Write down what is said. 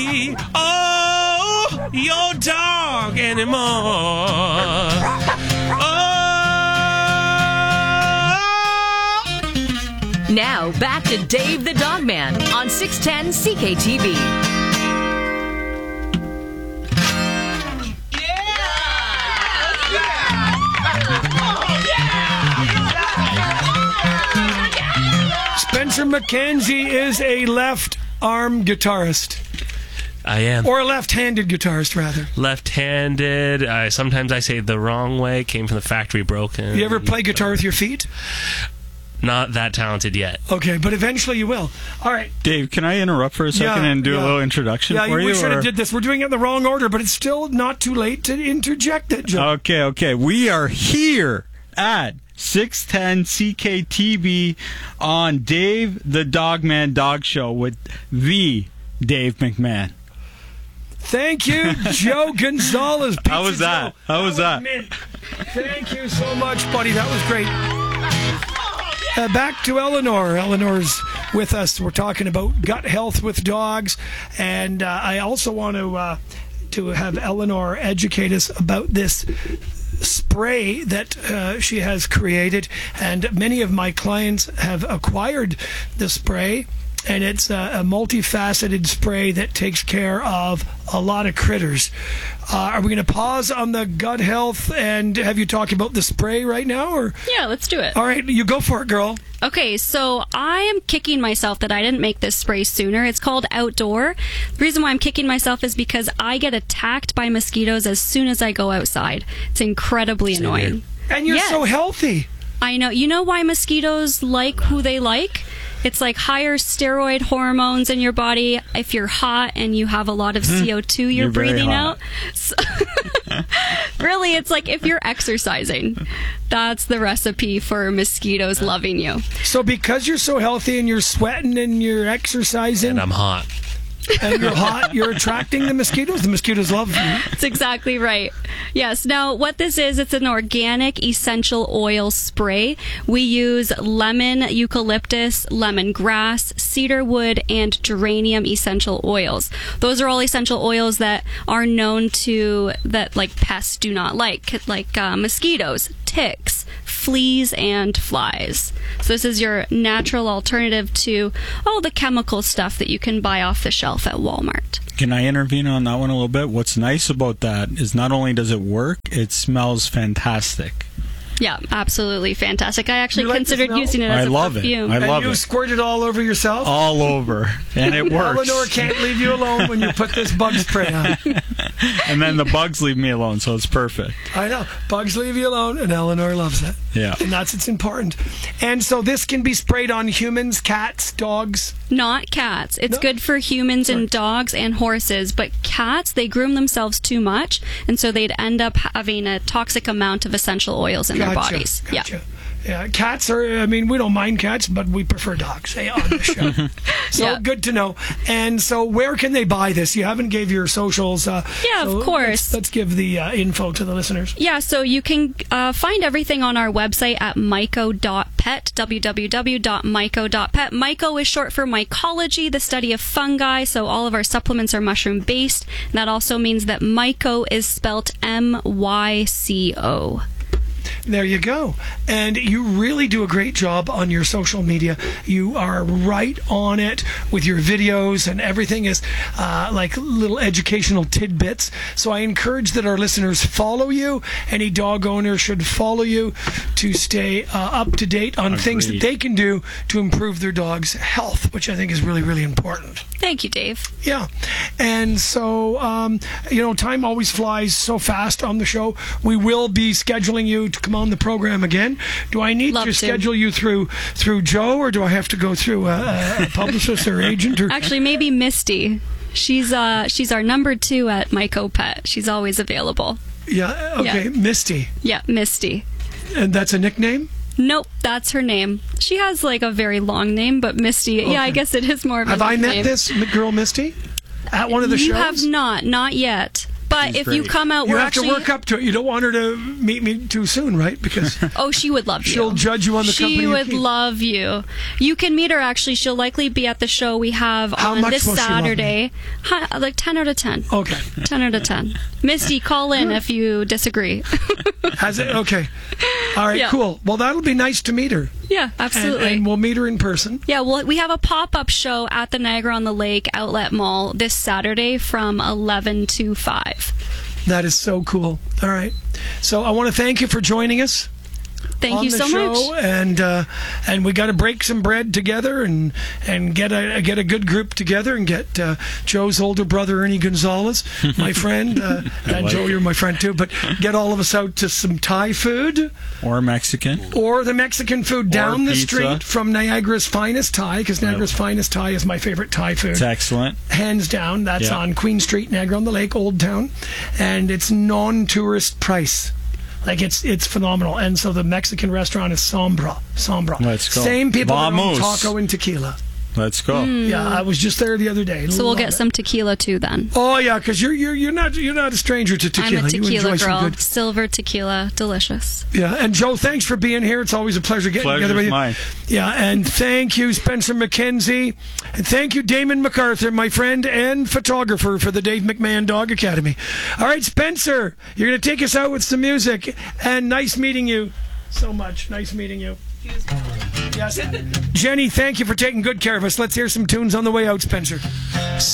Oh, your dog anymore. Now, back to Dave the Dog Man on 610 CKTV. Spencer McKenzie is a left-arm guitarist. I am. Or a left-handed guitarist, rather. Left-handed. Sometimes I say the wrong way. Came from the factory broken. You ever play guitar with your feet? Not that talented yet. Okay, but eventually you will. All right. Dave, can I interrupt for a second and do a little introduction for you? Yeah, we should have did this. We're doing it in the wrong order, but it's still not too late to interject it, Joe. Okay. We are here at 610 CKTV on Dave the Dogman Dog Show with the Dave McMahon. Thank you, Joe Gonzalez. Pizza How was that? Joe. How was that? Thank you so much, buddy. That was great. Back to Eleanor. Eleanor's with us. We're talking about gut health with dogs, and I also want to have Eleanor educate us about this spray that she has created, and many of my clients have acquired the spray, and it's a multifaceted spray that takes care of a lot of critters. Are we going to pause on the gut health and have you talk about the spray right now? Or yeah, let's do it. All right, you go for it, girl. Okay, so I am kicking myself that I didn't make this spray sooner. It's called Outdoor. The reason why I'm kicking myself is because I get attacked by mosquitoes as soon as I go outside. It's incredibly annoying. And you're so healthy. I know. You know why mosquitoes like who they like? It's like higher steroid hormones in your body. If you're hot and you have a lot of CO2 you're breathing out. So really, it's like if you're exercising. That's the recipe for mosquitoes loving you. So because you're so healthy and you're sweating and you're exercising. And I'm hot. And you're hot, you're attracting the mosquitoes. The mosquitoes love you. That's exactly right. Yes. Now, what this is, it's an organic essential oil spray. We use lemon, eucalyptus, lemongrass, cedarwood, and geranium essential oils. Those are all essential oils that are known to, that like pests do not like mosquitoes, ticks, fleas, and flies. So this is your natural alternative to all the chemical stuff that you can buy off the shelf at Walmart. Can I intervene on that one a little bit? What's nice about that is not only does it work, it smells fantastic. Yeah, absolutely fantastic. I actually considered using it as a perfume. I love it. You squirt it all over yourself? All over. And it works. Eleanor can't leave you alone when you put this bug spray on. And then the bugs leave me alone, so it's perfect. I know. Bugs leave you alone, and Eleanor loves it. Yeah. And it's important. And so this can be sprayed on humans, cats, dogs? Not cats. It's good for humans and dogs and horses, but cats, they groom themselves too much, and so they'd end up having a toxic amount of essential oils in their bodies. Gotcha. Yeah, cats are, we don't mind cats, but we prefer dogs on the show. So good to know. And so where can they buy this? You haven't gave your socials. Of course. Let's give the info to the listeners. Yeah, so you can find everything on our website at myco.pet, www.myco.pet. Myco is short for mycology, the study of fungi, so all of our supplements are mushroom-based. That also means that myco is spelt M-Y-C-O. There you go. And you really do a great job on your social media. You are right on it with your videos, and everything is like little educational tidbits. So I encourage that our listeners follow you. Any dog owner should follow you to stay up to date on things that they can do to improve their dog's health, which I think is really, really important. Thank you, Dave. Yeah. And so, time always flies so fast on the show. We will be scheduling you to come on the program again. Do I need to schedule you through Joe, or do I have to go through a publicist or agent? Or actually, maybe Misty. She's our number 2 at Myco Pet. She's always available. Yeah. Okay. Yeah. Misty. Yeah, Misty. And that's a nickname? Nope, that's her name. She has like a very long name, but Misty, yeah, I guess it is more of a nickname. Have I met this girl, Misty? At one of the shows? You have not yet. But if you great. come out, You we're have actually. to work up to it. You don't want her to meet me too soon, right? Because Oh, she would love you. she'll judge you on the company She you would keep. love you. You can meet her, actually. She'll likely be at the show we have How on much this will she love me? Saturday. Like 10 out of 10. Okay. 10 out of 10. Misty, call in if you disagree. Has it? Okay. All right, Yeah. cool. Well, that'll be nice to meet her. Yeah, And, absolutely. and we'll meet her in person. Yeah, well, we have a pop-up show at the Niagara-on-the-Lake Outlet Mall this Saturday from 11 to 5. That is so cool. All right. So I want to thank you for joining us. Thank on you the so show, much. and we got to break some bread together and get a good group together and get Joe's older brother Ernie Gonzalez, my friend, and Joe, you're my friend too. But get all of us out to some Thai food Or Mexican. or the Mexican food down the pizza. street from Niagara's Finest Thai, because Niagara's Finest Thai is my favorite Thai food. It's excellent. Hands down. That's Yeah. on Queen Street, Niagara-on-the-Lake, Old Town, and it's non-tourist price. Like it's phenomenal. And so the Mexican restaurant is Sombra. Let's go. Same people that own Vamos. taco and tequila. Let's go. Yeah, I was just there the other day. So we'll Love get it. some tequila too then. Oh yeah, because you're not a stranger to tequila. I'm a You tequila enjoy some girl. good. Silver tequila. Delicious. Yeah, and Joe, thanks for being here. It's always a pleasure getting together with Pleasure's you. mine. Yeah, and thank you, Spencer McKenzie, and thank you, Damon MacArthur, my friend and photographer for the Dave McMahon Dog Academy. All right, Spencer, you're going to take us out with some music, and nice meeting you so much. Nice meeting you. Yes. Jenny, thank you for taking good care of us. Let's hear some tunes on the way out, Spencer.